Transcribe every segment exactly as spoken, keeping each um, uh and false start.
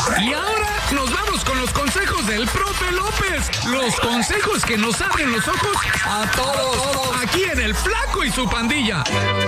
Y ahora nos vamos con los consejos del profe López. Los consejos que nos abren los ojos a todos. Aquí en El Flaco y su Pandilla.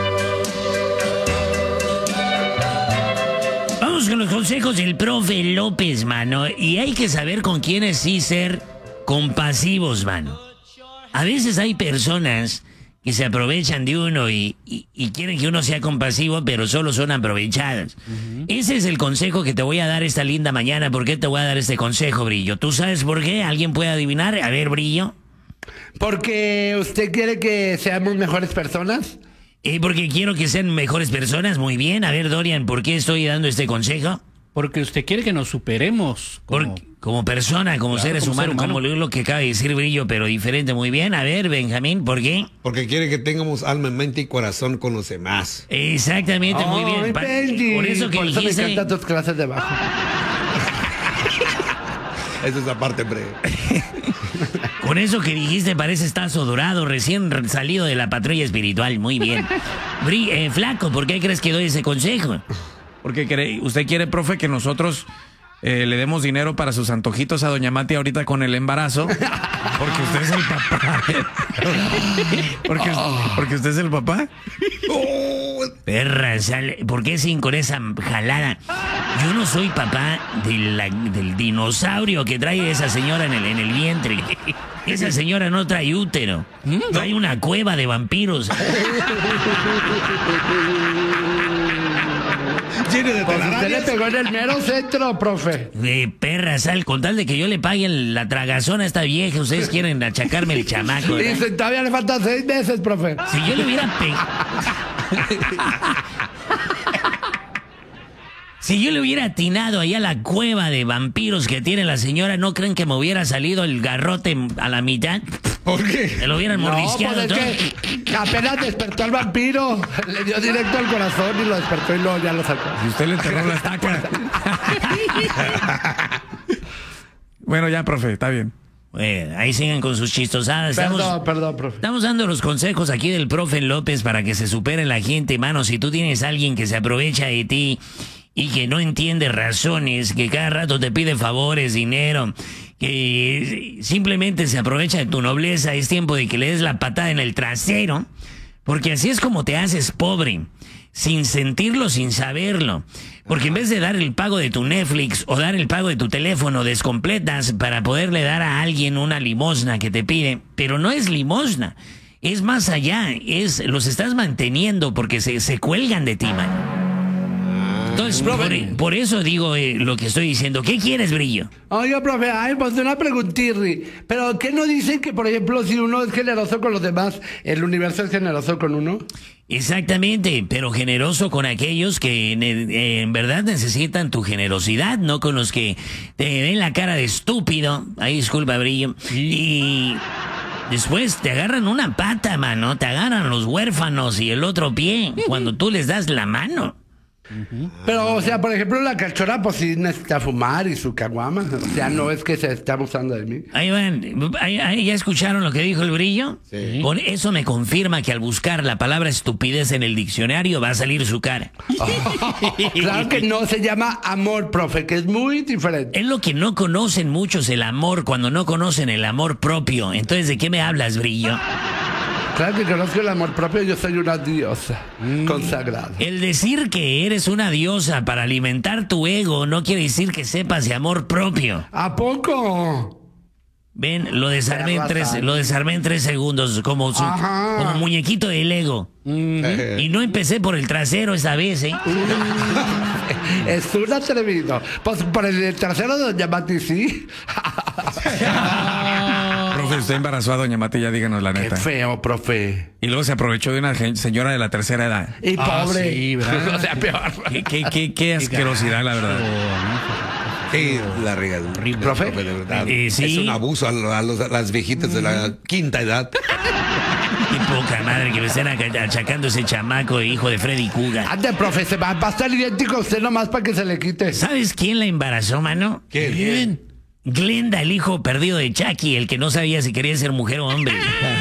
Vamos con los consejos del profe López, mano. Y hay que saber con quiénes sí ser compasivos, mano. A veces hay personas que se aprovechan de uno y, y, y quieren que uno sea compasivo, pero solo son aprovechadas. Uh-huh. Ese es el consejo que te voy a dar esta linda mañana. ¿Por qué te voy a dar este consejo, Brillo? ¿Tú sabes por qué? ¿Alguien puede adivinar? A ver, Brillo. ¿Porque usted quiere que seamos mejores personas? Eh, porque quiero que sean mejores personas. Muy bien. A ver, Dorian, ¿por qué estoy dando este consejo? Porque usted quiere que nos superemos. Como, Por, como persona, como claro, seres como humanos, ser humano. Como lo que acaba de decir Brillo, pero diferente. Muy bien. A ver, Benjamín, ¿por qué? Porque quiere que tengamos alma, mente y corazón con los demás. Exactamente, oh, muy bien. Pa por eso que por eso dijiste... me encantan tus clases de bajo. Esa es la parte breve. Con eso que dijiste pareces tazo dorado, recién salido de la patrulla espiritual. Muy bien. Bri eh, Flaco, ¿por qué crees que doy ese consejo? Porque quiere, usted quiere, profe, que nosotros eh, le demos dinero para sus antojitos a doña Mati ahorita con el embarazo. Porque usted es el papá. porque, porque usted es el papá. Perra, sale, ¿por qué sin con esa jalada? Yo no soy papá de la, del dinosaurio que trae esa señora en el, en el vientre. Esa señora no trae útero. Trae una cueva de vampiros. Pues usted le pegó en el mero centro, profe. Eh, perra, sal, con tal de que yo le pague la tragazón a esta vieja, ustedes quieren achacarme el chamaco. Y todavía le faltan seis meses, profe. Si yo le hubiera pegado... Si yo le hubiera atinado ahí a la cueva de vampiros que tiene la señora, ¿no creen que me hubiera salido el garrote a la mitad? ¿Por qué? Me lo hubieran no, mordisqueado pues todo. Es que apenas despertó al vampiro. Le dio directo al corazón y lo despertó y luego ya lo sacó. Y usted le enterró la estaca. Bueno, ya, profe, está bien. Bueno, ahí siguen con sus chistosadas. Estamos, perdón, perdón, profe. Estamos dando los consejos aquí del profe López para que se supere la gente, mano. Si tú tienes a alguien que se aprovecha de ti y que no entiende razones, que cada rato te pide favores, dinero, que simplemente se aprovecha de tu nobleza, es tiempo de que le des la patada en el trasero, porque así es como te haces pobre, sin sentirlo, sin saberlo. Porque en vez de dar el pago de tu Netflix o dar el pago de tu teléfono, descompletas para poderle dar a alguien una limosna que te pide, pero no es limosna, es más allá, es los estás manteniendo porque se, se cuelgan de ti, man. Entonces, por, por eso digo eh, lo que estoy diciendo. ¿Qué quieres, Brillo? Oiga, profe, ay, pues una preguntirri. Pero ¿qué no dicen que, por ejemplo, si uno es generoso con los demás, el universo es generoso con uno? Exactamente, pero generoso con aquellos que eh, en verdad necesitan tu generosidad, no con los que te den la cara de estúpido. Ay, disculpa, Brillo. Sí. Y después te agarran una pata, mano. Te agarran los huérfanos y el otro pie cuando tú les das la mano. Uh-huh. Pero, o sea, por ejemplo, la cachorra pues sí necesita fumar y su caguama. O sea, no es que se esté abusando de mí. Ahí van, ahí, ahí, ¿ya escucharon lo que dijo el Brillo? Sí. Por eso me confirma que al buscar la palabra estupidez en el diccionario va a salir su cara. Oh, claro que no, se llama amor, profe, que es muy diferente. Es lo que no conocen muchos, el amor, cuando no conocen el amor propio. Entonces, ¿de qué me hablas, Brillo? Claro que conozco el amor propio, yo soy una diosa mm. consagrada. El decir que eres una diosa para alimentar tu ego no quiere decir que sepas de amor propio. ¿A poco? Ven, lo desarmé en tres, lo desarmé en tres segundos, como, su, como muñequito del Lego. Mm. Y no empecé por el trasero esa vez, ¿eh? Mm. Es un atrevido. Pues por el trasero de doña Mati, sí. Profe, usted embarazó a doña Mati, ya díganos la neta. Qué feo, profe. Y luego se aprovechó de una señora de la tercera edad. Y ah, pobre. Sí, o sea, peor. Qué, qué, qué, qué asquerosidad, la verdad. Sí, la riga. ¿Profe? De verdad. Eh, sí. Es un abuso a, a, los, a las viejitas de la quinta edad. Qué poca madre que me estén achacando ese chamaco de hijo de Freddy Cougar. Ande, profe, se va, va a estar idéntico a usted nomás para que se le quite. ¿Sabes quién la embarazó, mano? ¿Quién? ¿Quién? Glenda, el hijo perdido de Chucky, el que no sabía si quería ser mujer o hombre.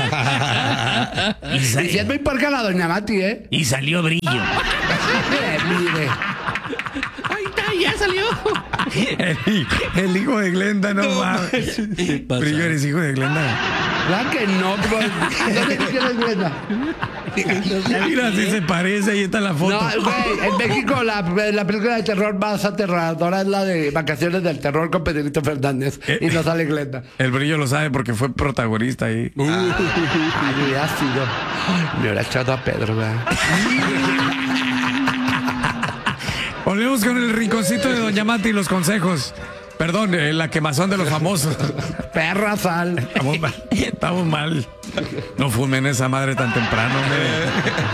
y, sa- y si es muy porca la doña Mati, ¿eh? Y salió Brillo. Mire. Ahí está, ya salió. El, el hijo de Glenda, no, no mames. Brillo, eres hijo de Glenda. Claro que no, pues. ¿Dónde quieres Glenda? Mira, si se parece, ahí está la foto. No, güey, en México la, la película de terror más aterradora es la de Vacaciones del Terror con Pedrito Fernández. Eh, y no sale Glenda. El Brillo lo sabe porque fue protagonista ahí. Uh, Ay, hubiera sido. Me hubiera echado a Pedro, güey. Volvemos con el rinconcito de Doña Mati y los consejos. Perdón, eh, la quemazón de los famosos. Perra sal. Estamos mal. Estamos mal. No fumen esa madre tan temprano, hombre.